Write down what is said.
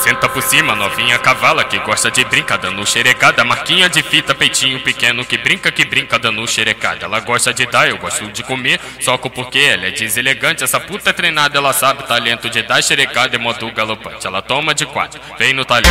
Senta por cima, novinha cavala que gosta de brincar dando xerecada. Marquinha de fita, peitinho pequeno que brinca dando xerecada. Ela gosta de dar, eu gosto de comer, soco porque ela é deselegante. Essa puta é treinada, ela sabe o talento de dar xerecada em modo galopante. Ela toma de quatro, vem no talento.